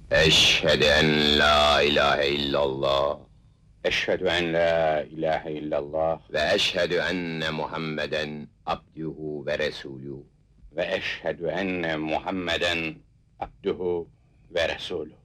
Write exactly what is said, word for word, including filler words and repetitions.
Eşhedü en la ilahe illallah Eşhedü en la ilahe illallah ve eşhedü enne Muhammeden abduhu ve resulü. ve eşhedü enne Muhammeden abduhu ve resulü.